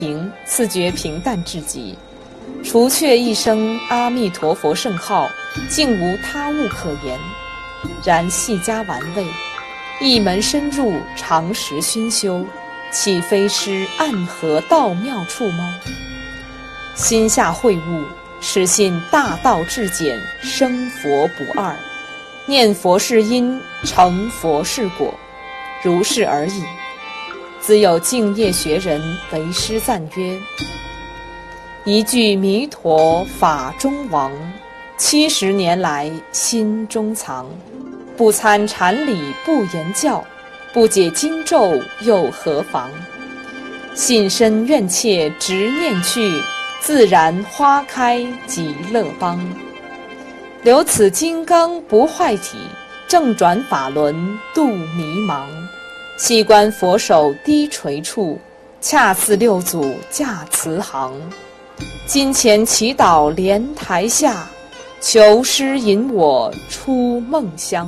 自觉平淡至极，除却一声阿弥陀佛圣号，竟无他物可言。然细加玩味，一门深入，常识熏修，岂非是暗合道妙处吗？心下会悟，实信大道至简，生佛不二，念佛是因，成佛是果，如是而已。自有净业学人为师赞曰：一句弥陀法中王，70年来心中藏。不参禅理不言教，不解经咒又何妨？信深愿切执念去，自然花开极乐邦。留此金刚不坏体，正转法轮度迷茫。细观佛手低垂处，恰似六祖驾慈航。金钱祈祷莲台下，求师引我出梦乡。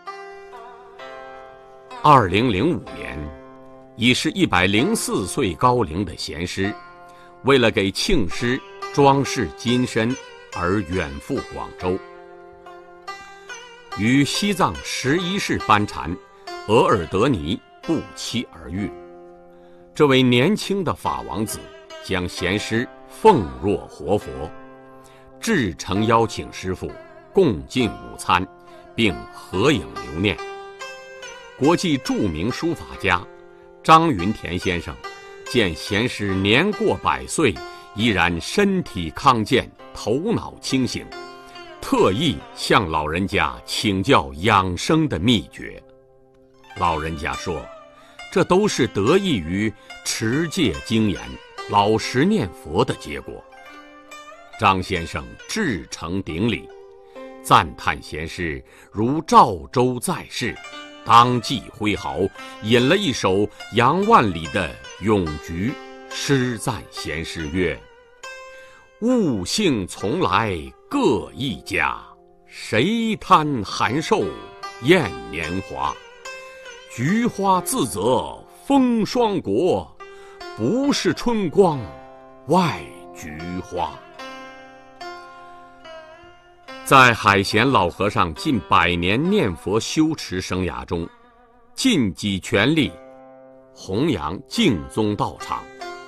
2005年，已是104岁高龄的贤师，为了给庆师装饰金身而远赴广州，与西藏11世班禅额尔德尼不期而遇。这位年轻的法王子将贤师奉若活佛，至诚邀请师父共进午餐，并合影留念。国际著名书法家张云田先生见贤师年过100岁，依然身体康健，头脑清醒，特意向老人家请教养生的秘诀。老人家说，这都是得益于持戒精严、老实念佛的结果。张先生至诚顶礼，赞叹贤师如赵州在世，当即挥毫，引了一首杨万里的咏菊，诗赞贤师曰：物性从来各一家，谁贪寒瘦厌年华？菊花自则风霜国，不是春光外菊花。在海贤老和尚近100年念佛修持生涯中，尽己全力弘扬净宗道场，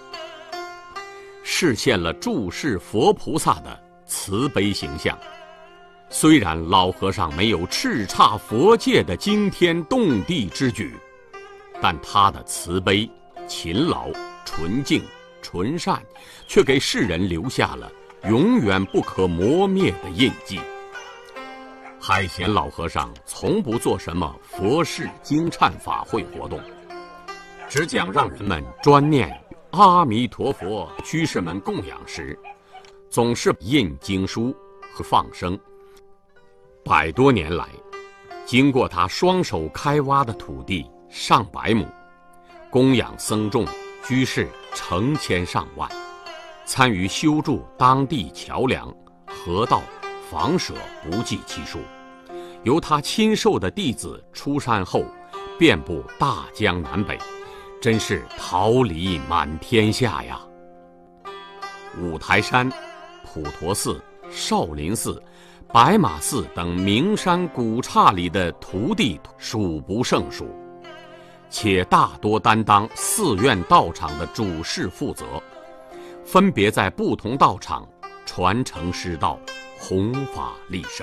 实现了注释佛菩萨的慈悲形象。虽然老和尚没有叱咤佛界的惊天动地之举，但他的慈悲、勤劳、纯净、纯善，却给世人留下了永远不可磨灭的印记。海贤老和尚从不做什么佛事经忏法会活动，只讲让人们专念阿弥陀佛。居士们供养时，总是印经书和放生。100多年来，经过他双手开挖的土地上百亩，供养僧众居士成千上万，参与修筑当地桥梁、河道、房舍不计其数。由他亲授的弟子出山后，遍布大江南北，真是桃李满天下呀。五台山、普陀寺、少林寺、白马寺等名山古刹里的徒弟数不胜数，且大多担当寺院道场的主事负责，分别在不同道场传承师道，弘法利生。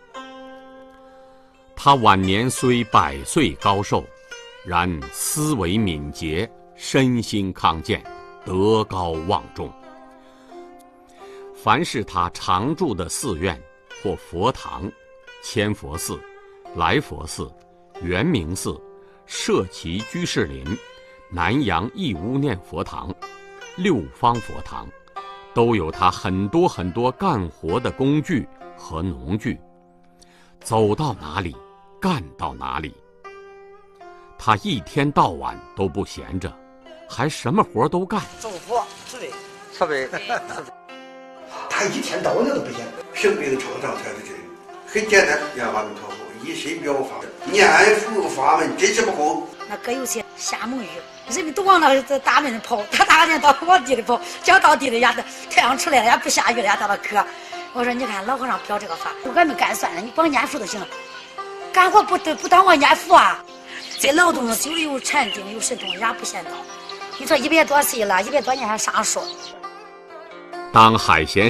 他晚年虽100岁高寿，然思维敏捷，身心康健，德高望重。凡是他常住的寺院或佛堂，千佛寺、来佛寺、圆明寺、社稷居士林、南阳义乌念佛堂、六方佛堂，都有他很多干活的工具和农具，走到哪里干到哪里。他一天到晚都不闲着，还什么活都干。 种福、慈悲。 他一天到晚都不闲，生病创伤才是真。很简单，念阿弥陀佛，以身表法，念佛法门，真是不够。 那可有些下猛雨，人们都往那大门跑，他大人往地里跑，脚到地里呀，太阳出来了也不下雨了也到了渴。我说你看老和尚表这个法，俺们干算了，你光念佛就行了，干活不当我念佛啊。这劳动久了有禅定有神通也不嫌道。你说100多岁了，100多年还上树。 当海贤